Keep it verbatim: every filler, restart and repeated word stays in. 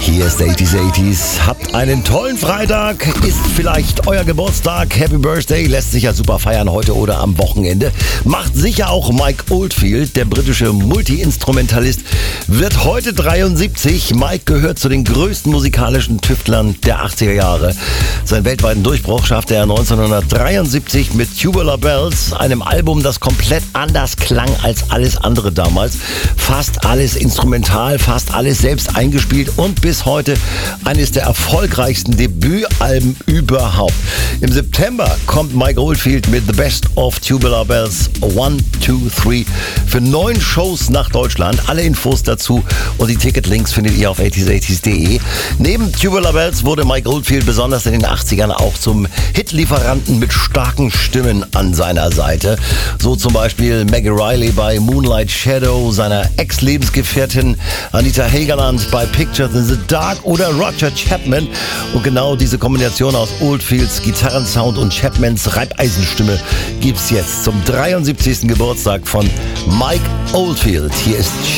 Hier ist achtziger achtziger. Habt einen tollen Freitag. Ist vielleicht euer Geburtstag. Happy Birthday. Lässt sich ja super feiern heute oder am Wochenende. Macht sicher auch Mike Oldfield, der britische Multi-Instrumentalist, wird heute dreiundsiebzig. Mike gehört zu den größten musikalischen Tüftlern der achtziger Jahre. Seinen weltweiten Durchbruch schaffte er neunzehnhundertdreiundsiebzig mit Tubular Bells, einem Album, das komplett anders klang als alles andere damals. Fast alles instrumental, fast alles selbst eingespielt und bis heute eines der erfolgreichsten Debütalben überhaupt. Im September kommt Mike Oldfield mit The Best of Tubular Bells eins, zwei, drei für neun Shows nach Deutschland. Alle Infos dazu und die Ticketlinks findet ihr auf achtziger achtziger punkt de. Neben Tubular Bells wurde Mike Oldfield besonders in den achtzigern auch zum Hitlieferanten mit starken Stimmen an seiner Seite. So zum Beispiel Maggie Riley bei Moonlight Shadow, seiner Ex-Lebensgefährtin Anita Hagerland bei Pictures in the Dark oder Roger Chapman. Und genau diese Kombination aus Oldfields Gitarrensound und Chapmans Reibeisenstimme gibt's jetzt zum dreiundsiebzigsten Geburtstag von Mike Oldfield. Hier ist